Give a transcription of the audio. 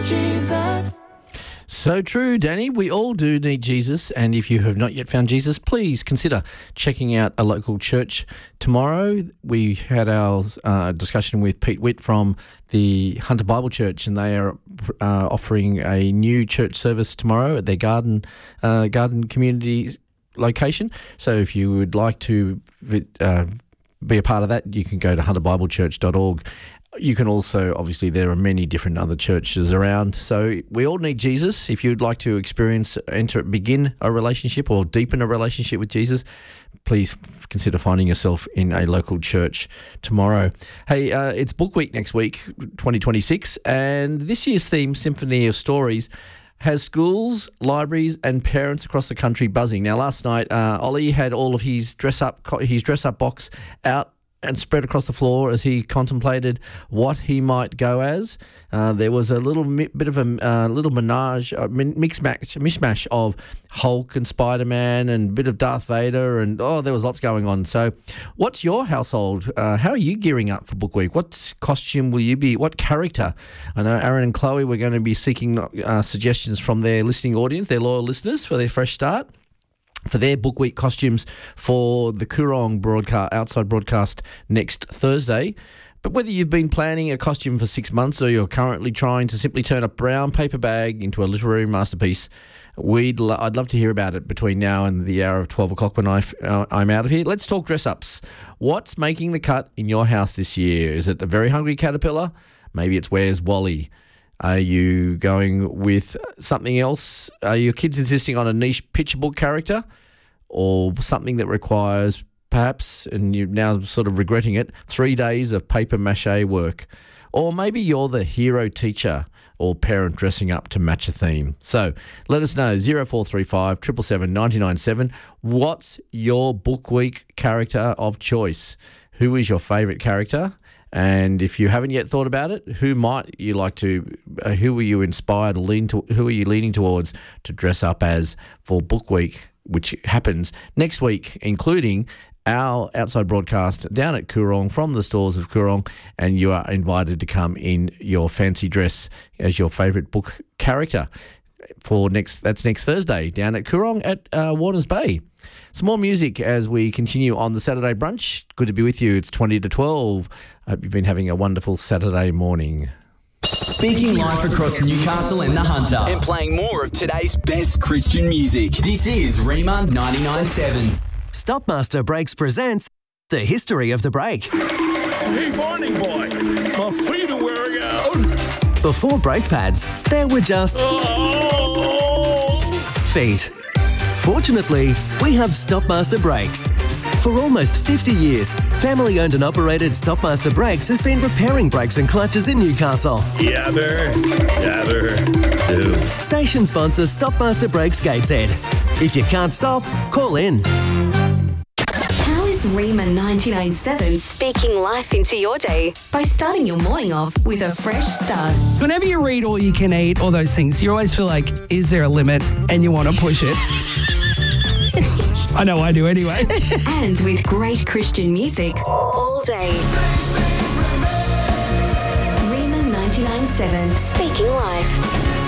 Jesus. So true, Danny. We all do need Jesus, and if you have not yet found Jesus, please consider checking out a local church tomorrow. We had our discussion with Pete Witt from the Hunter Bible Church, and they are offering a new church service tomorrow at their garden community location. So if you would like to be a part of that, you can go to hunterbiblechurch.org. You can also, obviously, there are many different other churches around. So we all need Jesus. If you'd like to begin a relationship or deepen a relationship with Jesus, please consider finding yourself in a local church tomorrow. Hey, it's Book Week next week, 2026, and this year's theme, Symphony of Stories, has schools, libraries and parents across the country buzzing. Now, last night, Ollie had all of his dress-up box out and spread across the floor as he contemplated what he might go as. There was a little bit of a little mishmash of Hulk and Spider-Man and a bit of Darth Vader, and there was lots going on. So what's your household? How are you gearing up for Book Week? What costume will you be? What character? I know Aaron and Chloe were going to be seeking suggestions from their listening audience, their loyal listeners, for their fresh start, for their Book Week costumes for the Coorong outside broadcast next Thursday. But whether you've been planning a costume for 6 months or you're currently trying to simply turn a brown paper bag into a literary masterpiece, I'd love to hear about it between now and the hour of 12 o'clock when I'm out of here. Let's talk dress-ups. What's making the cut in your house this year? Is it a Very Hungry Caterpillar? Maybe it's Where's Wally? Are you going with something else? Are your kids insisting on a niche picture book character or something that requires perhaps, and you're now sort of regretting it, 3 days of paper mache work? Or maybe you're the hero teacher or parent dressing up to match a theme. So let us know, 0435 777 997. What's your Book Week character of choice? Who is your favourite character? And if you haven't yet thought about it, who might you like to? Who were you inspired or who are you leaning towards to dress up as for Book Week, which happens next week, including our outside broadcast down at Coorong from the stores of Coorong, and you are invited to come in your fancy dress as your favourite book character that's next Thursday down at Coorong at Warners Bay. Some more music as we continue on the Saturday brunch. Good to be with you. It's 20 to 12. I hope you've been having a wonderful Saturday morning. Speaking live across Newcastle and the Hunter, and playing more of today's best Christian music. This is Rima 99.7. Stopmaster Brakes presents The History of the Brake. Hey, Barney boy, my feet are wearing out. Before brake pads, there were just feet. Fortunately, we have Stopmaster Brakes. For almost 50 years, family-owned and operated Stopmaster Brakes has been repairing brakes and clutches in Newcastle. Yabber, do. Station sponsor Stopmaster Brakes Gateshead. If you can't stop, call in. How is Rima 99.7 speaking life into your day by starting your morning off with a fresh start? Whenever you read All You Can Eat, all those things, you always feel like, is there a limit? And you want to push it. I know I do anyway. And with great Christian music all day. Rima 99.7 speaking life.